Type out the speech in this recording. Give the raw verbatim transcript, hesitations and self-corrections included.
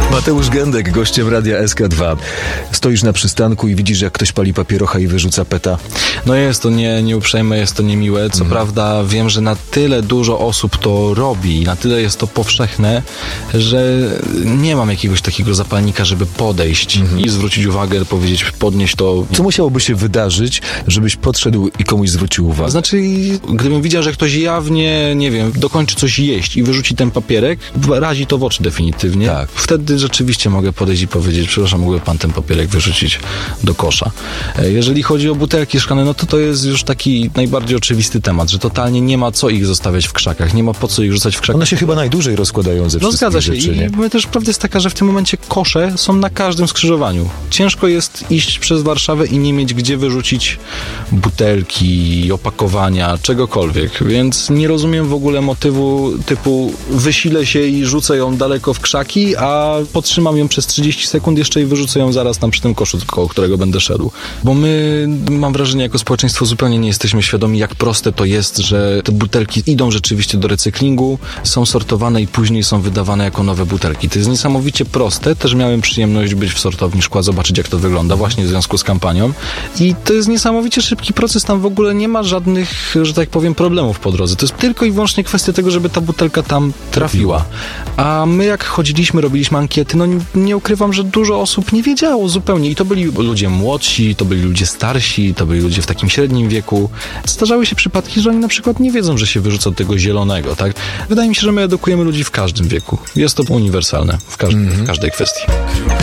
Mateusz Gędek, gościem Radia S K dwa. Stoisz na przystanku i widzisz, jak ktoś pali papierocha i wyrzuca peta. No jest to nie, nieuprzejme, jest to niemiłe. Co mhm. prawda wiem, że na tyle dużo osób to robi, na tyle jest to powszechne, że nie mam jakiegoś takiego zapalnika, żeby podejść mhm. i zwrócić uwagę, powiedzieć, podnieść to. Co musiałoby się wydarzyć, żebyś podszedł i komuś zwrócił uwagę? Znaczy, gdybym widział, że ktoś jawnie, nie wiem, dokończy coś jeść i wyrzuci ten papierek, razi to w oczy definitywnie. Tak. Wtedy rzeczywiście mogę podejść i powiedzieć, przepraszam, mógłby pan ten papierek wyrzucić do kosza. Jeżeli chodzi o butelki szklane, no to to jest już taki najbardziej oczywisty temat, że totalnie nie ma co ich zostawiać w krzakach, nie ma po co ich rzucać w krzakach. One się chyba najdłużej rozkładają ze no, wszystkich zgadza się. rzeczy, nie? I my też prawda jest taka, że w tym momencie kosze są na każdym skrzyżowaniu. Ciężko jest iść przez Warszawę i nie mieć gdzie wyrzucić butelki, opakowania, czegokolwiek, więc nie rozumiem w ogóle motywu typu wysilę się i rzucę ją daleko w krzaki, a podtrzymam ją przez trzydzieści sekund jeszcze i wyrzucę ją zaraz tam przy tym koszu, koło którego będę szedł. Bo my, mam wrażenie, jako społeczeństwo zupełnie nie jesteśmy świadomi, jak proste to jest, że te butelki idą rzeczywiście do recyklingu, są sortowane i później są wydawane jako nowe butelki. To jest niesamowicie proste. Też miałem przyjemność być w sortowni szkła, zobaczyć, jak to wygląda właśnie w związku z kampanią. I to jest niesamowicie szybki proces. Tam w ogóle nie ma żadnych, że tak powiem, problemów po drodze. To jest tylko i wyłącznie kwestia tego, żeby ta butelka tam trafiła. A my jak chodziliśmy, robiliśmy ankiety, no nie ukrywam, że dużo osób nie wiedziało zupełnie. I to byli ludzie młodsi, to byli ludzie starsi, to byli ludzie w takim średnim wieku. Zdarzały się przypadki, że oni na przykład nie wiedzą, że się wyrzuca tego zielonego, tak? Wydaje mi się, że my edukujemy ludzi w każdym wieku. Jest to uniwersalne w, każdy, mm-hmm. w każdej kwestii.